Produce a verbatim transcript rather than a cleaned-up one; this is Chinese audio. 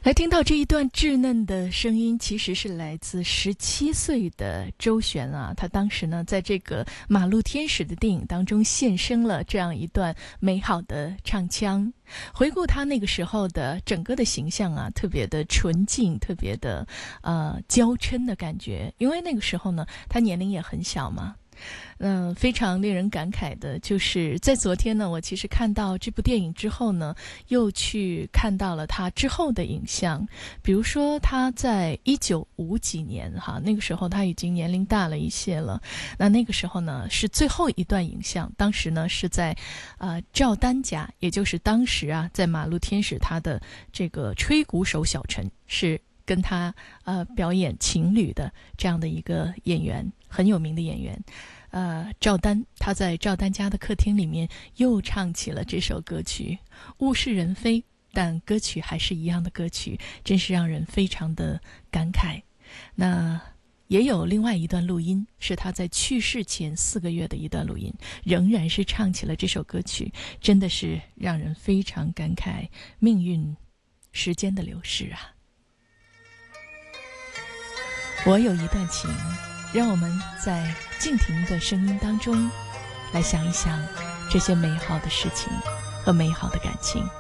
来听到这一段稚嫩的声音，其实是来自十七岁的周璇啊。他当时呢，在这个《马路天使》的电影当中现身了这样一段美好的唱腔。回顾他那个时候的整个的形象啊，特别的纯净，特别的呃娇嗔的感觉。因为那个时候呢，他年龄也很小嘛。嗯，非常令人感慨的就是在昨天呢，我其实看到这部电影之后呢，又去看到了他之后的影像。比如说他在一九五几年哈，那个时候他已经年龄大了一些了。那那个时候呢，是最后一段影像，当时呢是在呃赵丹家，也就是当时啊在《马路天使》他的这个吹鼓手小陈是跟他呃表演情侣的这样的一个演员，很有名的演员。呃，赵丹他在赵丹家的客厅里面又唱起了这首歌曲，物是人非，但歌曲还是一样的歌曲，真是让人非常的感慨。那也有另外一段录音，是他在去世前四个月的一段录音，仍然是唱起了这首歌曲，真的是让人非常感慨命运时间的流逝啊。我有一段情，让我们在静听的声音当中来想一想这些美好的事情和美好的感情。